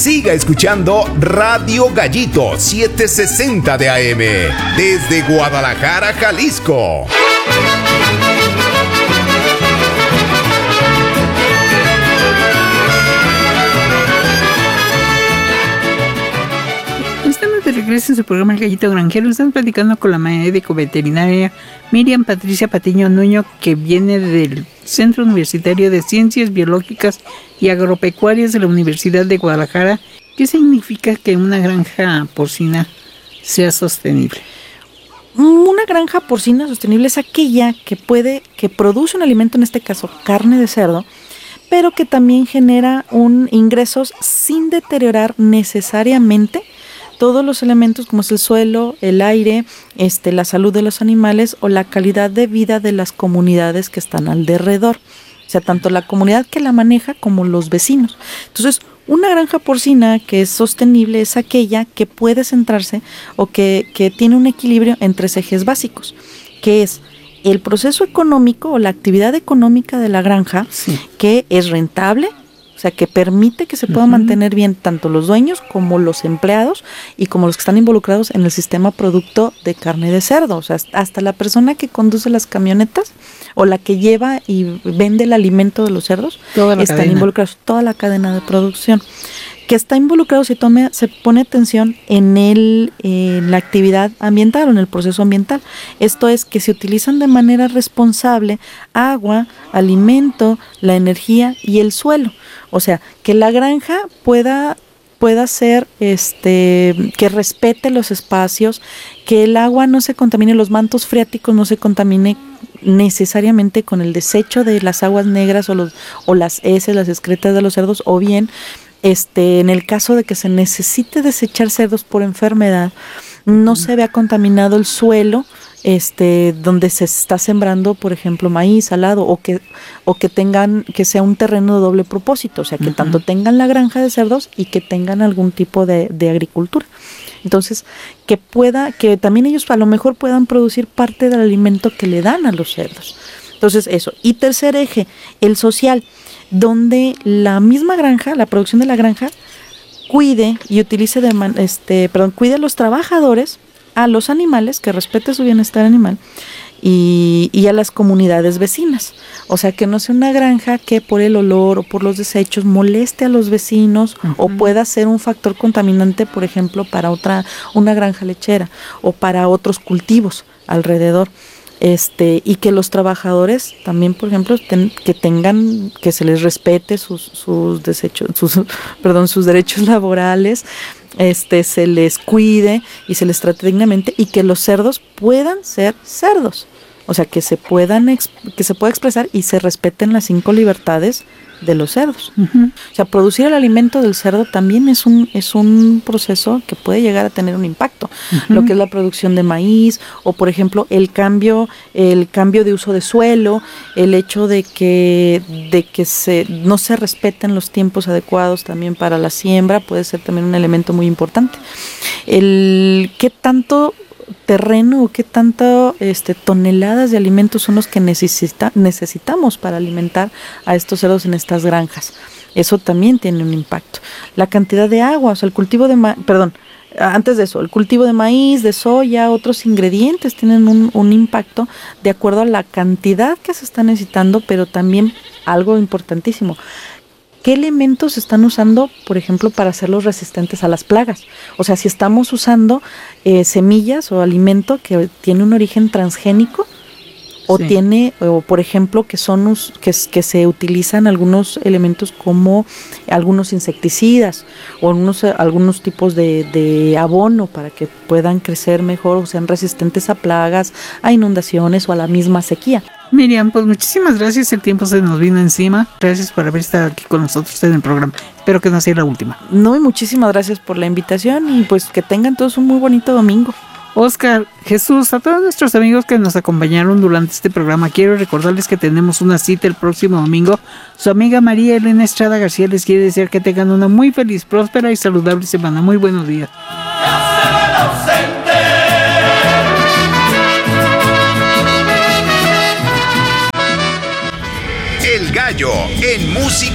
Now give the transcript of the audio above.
Siga escuchando Radio Gallito 760 de AM desde Guadalajara, Jalisco. Estamos de regreso en su programa El Gallito Granjero. Estamos platicando con la médico veterinaria Miriam Patricia Patiño Nuño, que viene del Centro Universitario de Ciencias Biológicas y Agropecuarias de la Universidad de Guadalajara. ¿Qué significa que una granja porcina sea sostenible? Una granja porcina sostenible es aquella que produce un alimento, en este caso carne de cerdo, pero que también genera ingresos sin deteriorar necesariamente todos los elementos como es el suelo, el aire, la salud de los animales o la calidad de vida de las comunidades que están alrededor. O sea, tanto la comunidad que la maneja como los vecinos. Entonces, una granja porcina que es sostenible es aquella que puede centrarse o que tiene un equilibrio en 3 ejes básicos, que es el proceso económico o la actividad económica de la granja, sí, que es rentable, o sea, que permite que se pueda mantener bien tanto los dueños como los empleados y como los que están involucrados en el sistema producto de carne de cerdo. O sea, hasta la persona que conduce las camionetas o la que lleva y vende el alimento de los cerdos están involucrados, toda la cadena de producción. Que está involucrado, se pone atención en la actividad ambiental o en el proceso ambiental. Esto es que se utilizan de manera responsable agua, alimento, la energía y el suelo. O sea, que la granja pueda ser que respete los espacios, que el agua no se contamine, los mantos freáticos no se contamine necesariamente con el desecho de las aguas negras o las heces, las excretas de los cerdos, o bien en el caso de que se necesite desechar cerdos por enfermedad, no se vea contaminado el suelo donde se está sembrando, por ejemplo, maíz, salado, o que sea un terreno de doble propósito, o sea, que tanto tengan la granja de cerdos y que tengan algún tipo de agricultura. Entonces, que también ellos a lo mejor puedan producir parte del alimento que le dan a los cerdos. Entonces, eso. Y tercer eje, el social, donde la misma granja, la producción de la granja, cuide y utilice cuide a los trabajadores, a los animales, que respete su bienestar animal, y a las comunidades vecinas. O sea, que no sea una granja que por el olor o por los desechos moleste a los vecinos o pueda ser un factor contaminante, por ejemplo, para una granja lechera o para otros cultivos alrededor. Y que los trabajadores también, por ejemplo, que se les respete sus derechos laborales, se les cuide y se les trate dignamente, y que los cerdos puedan ser cerdos. O sea, que se pueda expresar y se respeten las 5 libertades de los cerdos. O sea, producir el alimento del cerdo también es un proceso que puede llegar a tener un impacto. Lo que es la producción de maíz, o por ejemplo el cambio de uso de suelo, el hecho de que no se respeten los tiempos adecuados también para la siembra, puede ser también un elemento muy importante. ¿Qué tanto terreno o qué tanto toneladas de alimentos son los que necesitamos para alimentar a estos cerdos en estas granjas? Eso también tiene un impacto. La cantidad de agua, o sea, el cultivo de el cultivo de maíz, de soya, otros ingredientes tienen un impacto de acuerdo a la cantidad que se está necesitando, pero también algo importantísimo: ¿qué elementos están usando, por ejemplo, para hacerlos resistentes a las plagas? O sea, si estamos usando semillas o alimento que tiene un origen transgénico, o por ejemplo, que se utilizan algunos elementos como algunos insecticidas o algunos tipos de abono para que puedan crecer mejor o sean resistentes a plagas, a inundaciones o a la misma sequía. Miriam, pues muchísimas gracias, el tiempo se nos vino encima. Gracias por haber estado aquí con nosotros en el programa. Espero que no sea la última. No, y muchísimas gracias por la invitación, y pues que tengan todos un muy bonito domingo. Oscar, Jesús, a todos nuestros amigos que nos acompañaron durante este programa, quiero recordarles que tenemos una cita el próximo domingo. Su amiga María Elena Estrada García les quiere desear que tengan una muy feliz, próspera y saludable semana. Muy buenos días. El Gallo en música.